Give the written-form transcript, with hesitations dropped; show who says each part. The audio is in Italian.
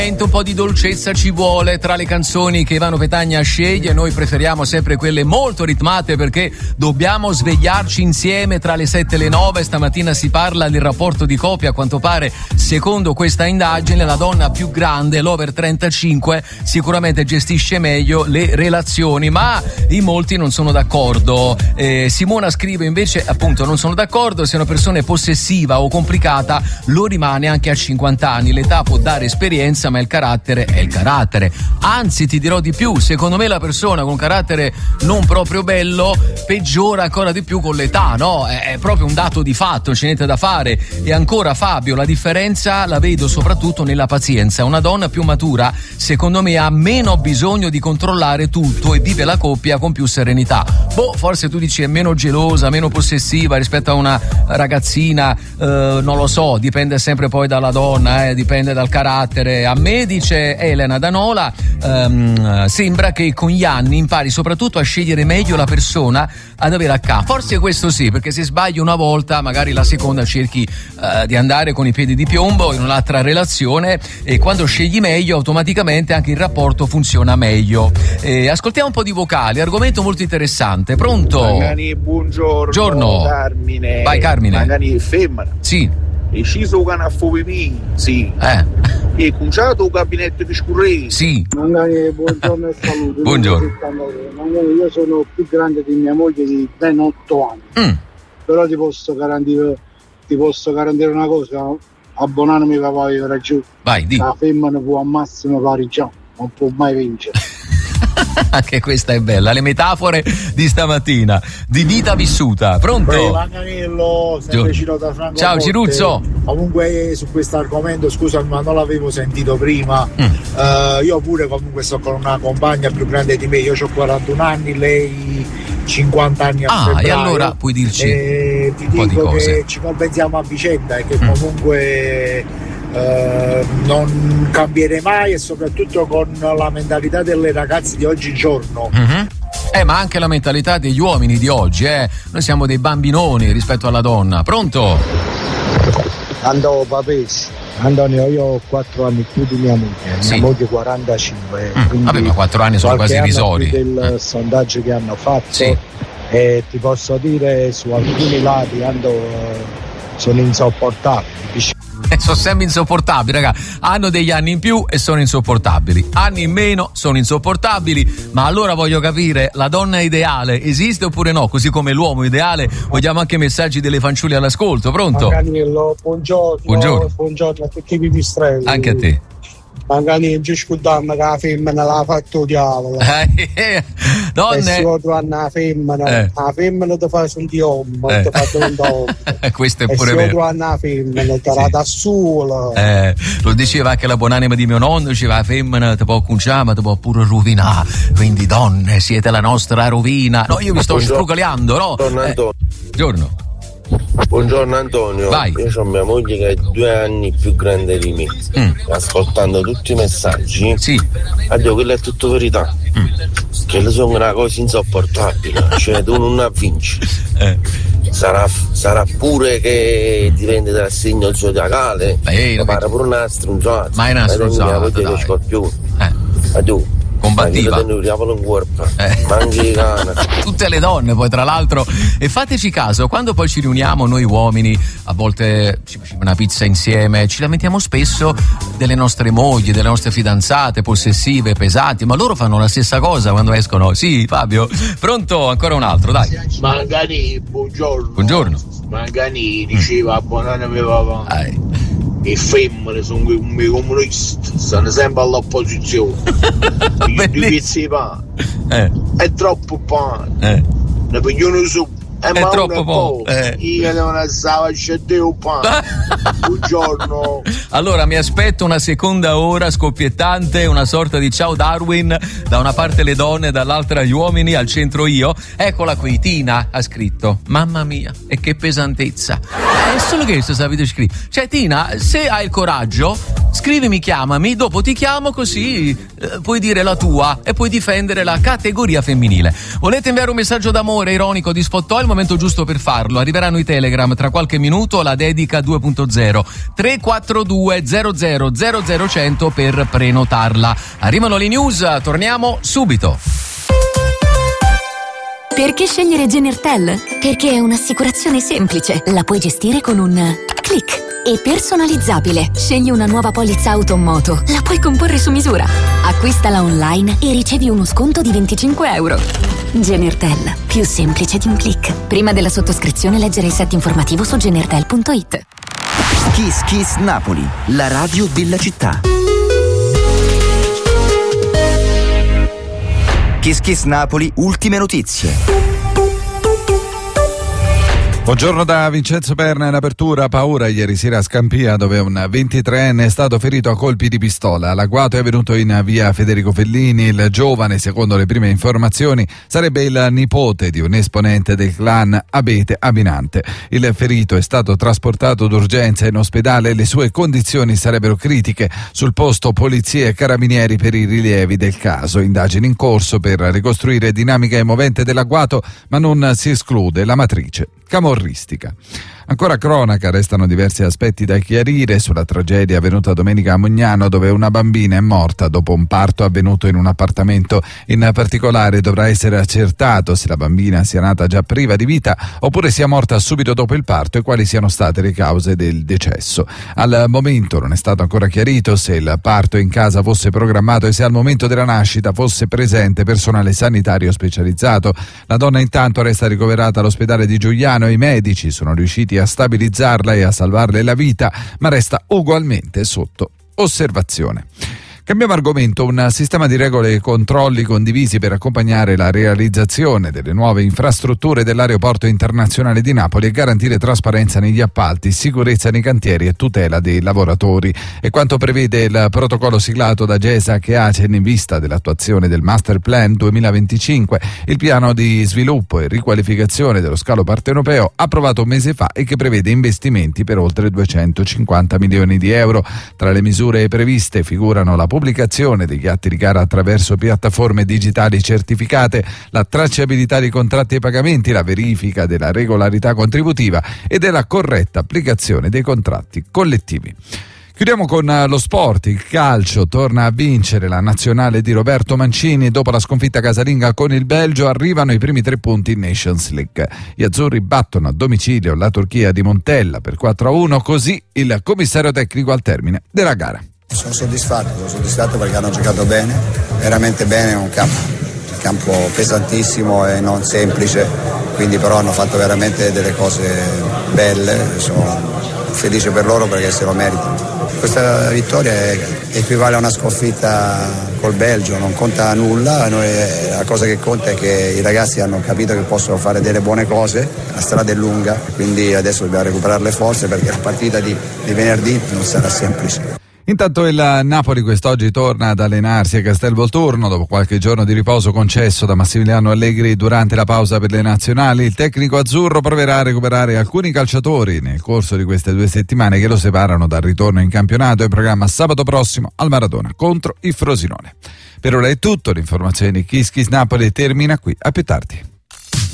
Speaker 1: Un po' di dolcezza ci vuole tra le canzoni che Ivano Petagna sceglie. Noi preferiamo sempre quelle molto ritmate perché dobbiamo svegliarci insieme tra le 7 e le 9. Stamattina si parla del rapporto di coppia. A quanto pare, secondo questa indagine, la donna più grande, l'over 35, sicuramente gestisce meglio le relazioni, ma in molti non sono d'accordo. Simona scrive invece, appunto, non sono d'accordo. Se una persona è possessiva o complicata, lo rimane anche a 50 anni. L'età può dare esperienza, ma il carattere è il carattere. Anzi, ti dirò di più, secondo me la persona con un carattere non proprio bello peggiora ancora di più con l'età, no? È proprio un dato di fatto, non c'è niente da fare. E ancora, Fabio, la differenza la vedo soprattutto nella pazienza. Una donna più matura, secondo me, ha meno bisogno di controllare tutto e vive la coppia con più serenità. Forse tu dici è meno gelosa, meno possessiva rispetto a una ragazzina, non lo so, dipende sempre poi dalla donna, dipende dal carattere. A me, dice Elena da Nola, sembra che con gli anni impari soprattutto a scegliere meglio la persona ad avere accanto. Forse questo sì, perché se sbagli una volta, magari la seconda cerchi di andare con i piedi di piombo in un'altra relazione, e quando scegli meglio automaticamente anche il rapporto funziona meglio. Ascoltiamo un po' di vocali, argomento molto interessante. Pronto?
Speaker 2: Magari buongiorno.
Speaker 1: Giorno.
Speaker 2: Carmine.
Speaker 1: Vai Carmine.
Speaker 2: Magari femmina.
Speaker 1: Sì.
Speaker 2: Deciso che a pipì, sì. E conciato il gabinetto di scurrese.
Speaker 1: Sì.
Speaker 3: Magari buongiorno e saluto.
Speaker 1: Buongiorno.
Speaker 3: Io sono più grande di mia moglie di ben 8 anni. Però ti posso garantire una cosa, abbonarmi per poi raggiù.
Speaker 1: Vai, di.
Speaker 3: La femmina può al massimo pareggiare, non può mai vincere.
Speaker 1: Anche questa è bella, le metafore di stamattina, di vita vissuta. Pronto?
Speaker 4: Manganello, sempre Ciro da Franco.
Speaker 1: Ciao Ciruzzo.
Speaker 4: Comunque su questo argomento, scusami, ma non l'avevo sentito prima. Io pure comunque sto con una compagna più grande di me, io ho 41 anni, lei 50 anni a febbraio.
Speaker 1: E allora puoi dirci
Speaker 4: ti
Speaker 1: un po' di
Speaker 4: dico
Speaker 1: cose.
Speaker 4: che ci compensiamo a vicenda e che comunque non cambierei mai, e soprattutto con la mentalità delle ragazze di oggigiorno.
Speaker 1: Ma anche la mentalità degli uomini di oggi, Noi siamo dei bambinoni rispetto alla donna. Pronto?
Speaker 3: Andavo papesi. Antonio, io ho 4 anni più di mia moglie,
Speaker 1: Sì.
Speaker 3: mia moglie 45.
Speaker 1: Vabbè, ma 4 anni sono quasi irrisori.
Speaker 3: Del sondaggio che hanno fatto,
Speaker 1: Sì.
Speaker 3: E ti posso dire su alcuni lati sono insopportabili.
Speaker 1: Sono sempre insopportabili, raga. Hanno degli anni in più e sono insopportabili. Anni in meno sono insopportabili. Ma allora voglio capire, la donna ideale esiste oppure no? Così come l'uomo ideale. Vogliamo anche messaggi delle fanciulle all'ascolto. Pronto?
Speaker 3: Manganello, buongiorno a tutti i pipistrelli.
Speaker 1: Anche a te.
Speaker 3: Manganello, non ci scudiamo che la femmina l'ha fatto diavolo.
Speaker 1: Donne.
Speaker 3: E si la femmina, la femmina ti fa sentire uomo, ti fa diventare
Speaker 1: questo è
Speaker 3: e
Speaker 1: pure
Speaker 3: si
Speaker 1: vero.
Speaker 3: la femmina, te la da sola.
Speaker 1: Lo diceva anche la buonanima di mio nonno, diceva la femmina ti può conciare ma ti può pure rovinare, quindi donne siete la nostra rovina. No, io mi sto sfrugoleando, no? Buongiorno.
Speaker 5: Buongiorno Antonio.
Speaker 1: Vai.
Speaker 5: Io ho mia moglie che è 2 anni più grande di me. Ascoltando tutti i messaggi, addio, quella è tutto verità. Che sono una cosa insopportabile, cioè tu non la vinci. Sarà pure che dipende dal segno zodiacale, ma pare pure una stronzata.
Speaker 1: Ma è una stronzata,
Speaker 5: mia moglie che è Scorpione. Addio.
Speaker 1: Combattiva.
Speaker 5: Tutte
Speaker 1: le donne poi tra l'altro. E fateci caso, quando poi ci riuniamo noi uomini, a volte ci facciamo una pizza insieme, ci lamentiamo spesso delle nostre mogli, delle nostre fidanzate possessive, pesanti, ma loro fanno la stessa cosa quando escono. Sì, Fabio. Pronto? Ancora un altro, dai.
Speaker 4: Mangani, buongiorno. Mangani diceva buonanno mio papà. E femmine sono come comunisti, stanno sempre all'opposizione. Di pezzi di pane, è troppo pane, ne pigliano su,
Speaker 1: è troppo poco.
Speaker 4: Io non stavo a scegliere un pane. Buongiorno.
Speaker 1: Allora mi aspetto una seconda ora scoppiettante, una sorta di ciao Darwin, da una parte le donne, dall'altra gli uomini, al centro io. Eccola qui, Tina ha scritto: mamma mia, e che pesantezza. È solo questo sapete scritto. Cioè Tina, se hai il coraggio, scrivimi, chiamami, dopo ti chiamo così puoi dire la tua e puoi difendere la categoria femminile. Volete inviare un messaggio d'amore ironico di sfottò? È il momento giusto per farlo. Arriveranno i Telegram tra qualche minuto, la dedica 2.0 342 00 00 per prenotarla. Arrivano le news, torniamo subito.
Speaker 6: Perché scegliere Genertel? Perché è un'assicurazione semplice, la puoi gestire con un click. E personalizzabile. Scegli una nuova polizza auto o moto, la puoi comporre su misura. Acquistala online e ricevi uno sconto di €25. Genertel, più semplice di un click. Prima della sottoscrizione leggere il set informativo su genertel.it.
Speaker 7: Kiss Kiss Napoli, la radio della città. Kiss Kiss Napoli, ultime notizie.
Speaker 8: Buongiorno da Vincenzo Perna. In apertura paura ieri sera a Scampia, dove un 23enne è stato ferito a colpi di pistola. L'agguato è avvenuto in via Federico Fellini. Il giovane, secondo le prime informazioni, sarebbe il nipote di un esponente del clan Abete Abinante. Il ferito è stato trasportato d'urgenza in ospedale. Le sue condizioni sarebbero critiche. Sul posto polizie e carabinieri per i rilievi del caso. Indagini in corso per ricostruire dinamica e movente dell'agguato, ma non si esclude la matrice camorristica. Ancora cronaca, restano diversi aspetti da chiarire sulla tragedia avvenuta domenica a Mugnano, dove una bambina è morta dopo un parto avvenuto in un appartamento. In particolare dovrà essere accertato se la bambina sia nata già priva di vita oppure sia morta subito dopo il parto e quali siano state le cause del decesso. Al momento non è stato ancora chiarito se il parto in casa fosse programmato e se al momento della nascita fosse presente personale sanitario specializzato. La donna intanto resta ricoverata all'ospedale di Giugliano e i medici sono riusciti a stabilizzarla e a salvarle la vita, ma resta ugualmente sotto osservazione. Cambiamo argomento. Un sistema di regole e controlli condivisi per accompagnare la realizzazione delle nuove infrastrutture dell'aeroporto internazionale di Napoli e garantire trasparenza negli appalti, sicurezza nei cantieri e tutela dei lavoratori. E quanto prevede il protocollo siglato da GESAC e ACEN in vista dell'attuazione del Master Plan 2025, il piano di sviluppo e riqualificazione dello scalo partenopeo approvato un mese fa e che prevede investimenti per oltre 250 milioni di euro. Tra le misure previste figurano la pubblicazione degli atti di gara attraverso piattaforme digitali certificate, la tracciabilità dei contratti e pagamenti, la verifica della regolarità contributiva e della corretta applicazione dei contratti collettivi. Chiudiamo con lo sport. Il calcio torna a vincere la nazionale di Roberto Mancini. Dopo la sconfitta casalinga con il Belgio arrivano i primi 3 punti in Nations League. Gli azzurri battono a domicilio la Turchia di Montella per 4-1, così il commissario tecnico al termine della gara.
Speaker 9: Sono soddisfatto perché hanno giocato bene, veramente bene, un campo pesantissimo e non semplice, quindi però hanno fatto veramente delle cose belle, sono felice per loro perché se lo meritano. Questa vittoria equivale a una sconfitta col Belgio, non conta nulla, la cosa che conta è che i ragazzi hanno capito che possono fare delle buone cose, la strada è lunga, quindi adesso dobbiamo recuperare le forze perché la partita di venerdì non sarà semplice.
Speaker 8: Intanto il Napoli quest'oggi torna ad allenarsi a Castelvolturno dopo qualche giorno di riposo concesso da Massimiliano Allegri durante la pausa per le nazionali. Il tecnico azzurro proverà a recuperare alcuni calciatori nel corso di queste 2 settimane che lo separano dal ritorno in campionato e programma sabato prossimo al Maradona contro il Frosinone. Per ora è tutto, l'informazione di Kiss Kiss Napoli termina qui, a più tardi.